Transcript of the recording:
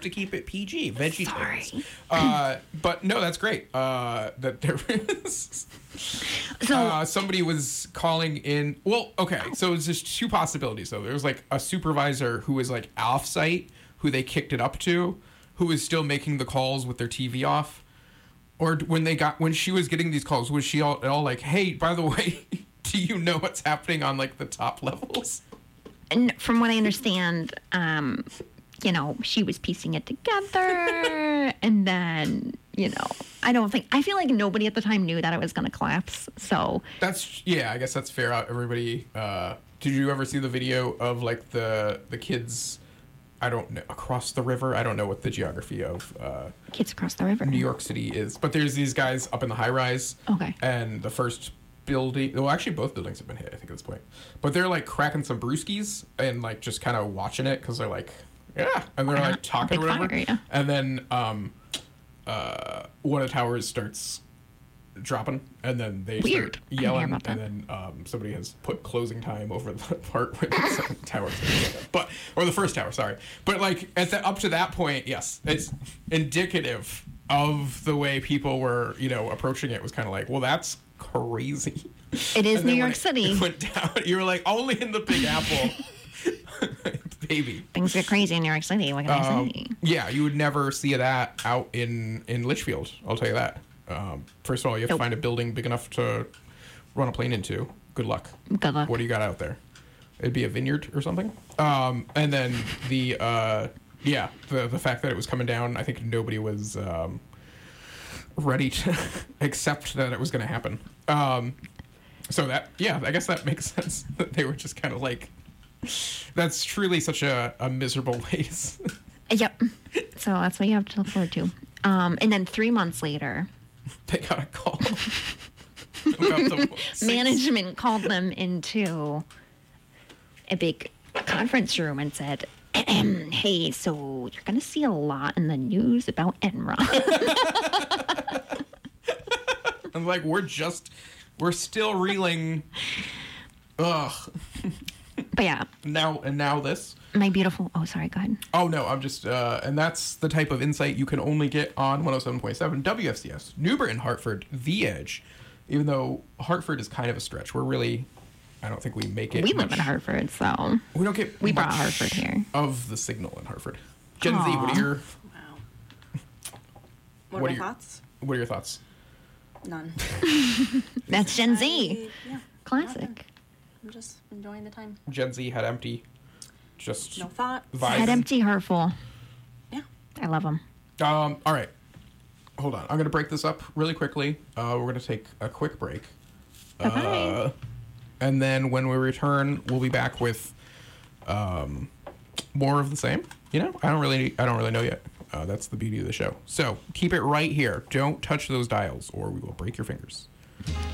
to keep it PG. Veggie Sorry. Tales. But no, that's great. That there is. So Somebody was calling in. Well, okay. So it's just two possibilities. So there was like a supervisor who was like off-site, who they kicked it up to, who was still making the calls with their TV off. Or when she was getting these calls, was she all like, "Hey, by the way, do you know what's happening on like the top levels?" and from what I understand, she was piecing it together, and then, I feel like nobody at the time knew that it was going to collapse. So I guess that's fair. Everybody, did you ever see the video of like the kids? I don't know, across the river. I don't know what the geography of kids across the river, New York City is, but there's these guys up in the high rise. Okay. And the first building, well, actually both buildings have been hit, I think, at this point. But they're like cracking some brewskis and like just kind of watching it because they're like, yeah, and they're like talking or whatever. Fire, yeah. And then one of the towers starts dropping, and then they Weird. start yelling, I didn't hear and then somebody has put closing time over the part where the second tower, or the first tower, sorry. But like up to that point, yes, it's indicative of the way people were, approaching it. Was kind of like, well, that's crazy. It is New York City. It went down. You were like, only in the Big Apple, baby. Things get crazy in New York City. What can I say? Yeah, you would never see that out in Litchfield. I'll tell you that. First of all, you have to find a building big enough to run a plane into. Good luck. Good luck. What do you got out there? It'd be a vineyard or something. And then the fact that it was coming down, I think nobody was ready to accept that it was going to happen. So that, I guess that makes sense. That they were just kind of like, that's truly such a miserable place. Yep. So that's what you have to look forward to. And then 3 months later, they got a call. About the management called them into a big conference room and said, hey, so you're going to see a lot in the news about Enron. I'm like, we're still reeling. Ugh. But yeah. Now this. My beautiful. Oh, sorry. Go ahead. Oh, no. I'm just. And that's the type of insight you can only get on 107.7 WFCS. Newbert and Hartford, The Edge. Even though Hartford is kind of a stretch. We're really. I don't think we make it. We live in Hartford, so. We don't get. We brought Hartford here. Of the signal in Hartford. Gen Z, what are your. Wow. What are my thoughts? What are your thoughts? None. That's Gen Z. Yeah. Classic. Nothing. I'm just enjoying the time. Gen Z had empty. Just no thought. Head empty, hurtful. Yeah. I love them. All right. Hold on. I'm going to break this up really quickly. We're going to take a quick break. Bye-bye. And then when we return, we'll be back with more of the same. I don't really know yet. That's the beauty of the show. So keep it right here. Don't touch those dials or we will break your fingers.